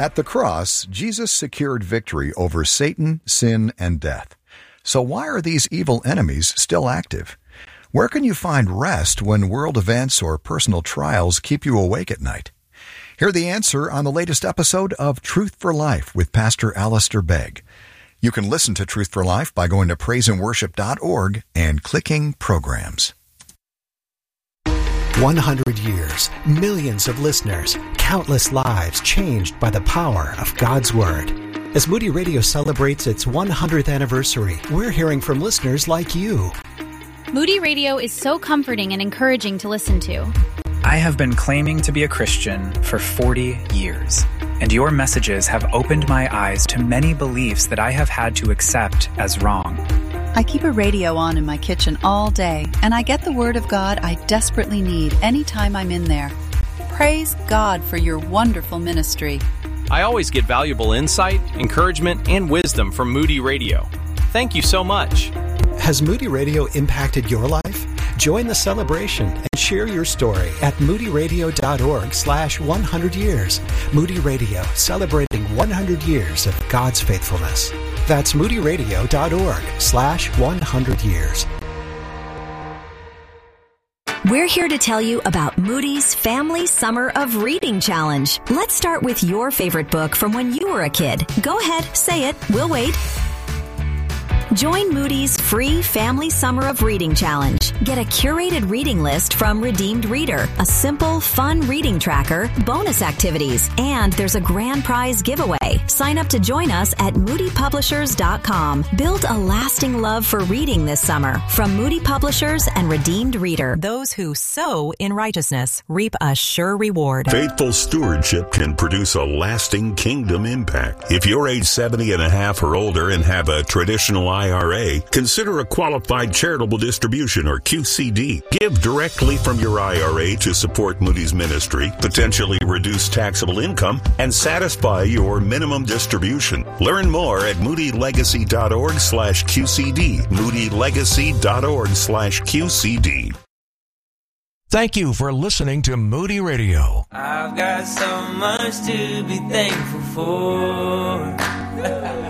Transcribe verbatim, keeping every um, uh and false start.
At the cross, Jesus secured victory over Satan, sin, and death. So why are these evil enemies still active? Where can you find rest when world events or personal trials keep you awake at night? Hear the answer on the latest episode of Truth for Life with Pastor Alistair Begg. You can listen to Truth for Life by going to praise and worship dot org and clicking Programs. one hundred years, millions of listeners, countless lives changed by the power of God's Word. As Moody Radio celebrates its one hundredth anniversary, we're hearing from listeners like you. Moody Radio is so comforting and encouraging to listen to. I have been claiming to be a Christian for forty years, and your messages have opened my eyes to many beliefs that I have had to accept as wrong. I keep a radio on in my kitchen all day, and I get the Word of God I desperately need anytime I'm in there. Praise God for your wonderful ministry. I always get valuable insight, encouragement, and wisdom from Moody Radio. Thank you so much. Has Moody Radio impacted your life? Join the celebration and share your story at moody radio dot org slash one hundred years. Moody Radio, celebrating one hundred years of God's faithfulness. That's moody radio dot org slash one hundred years. We're here to tell you about Moody's Family Summer of Reading Challenge. Let's start with your favorite book from when you were a kid. Go ahead, say it. We'll wait. Join Moody's free Family Summer of Reading Challenge. Get a curated reading list from Redeemed Reader, a simple, fun reading tracker, bonus activities, and there's a grand prize giveaway. Sign up to join us at moody publishers dot com. Build a lasting love for reading this summer from Moody Publishers and Redeemed Reader. Those who sow in righteousness reap a sure reward. Faithful stewardship can produce a lasting kingdom impact. If you're age seventy and a half or older and have a traditional I R A, consider a qualified charitable distribution or Q C D. Give directly from your I R A to support Moody's ministry, potentially reduce taxable income, and satisfy your minimum distribution. Learn more at moody legacy dot org slash Q C D. moody legacy dot org slash Q C D. Thank you for listening to Moody Radio. I've got so much to be thankful for.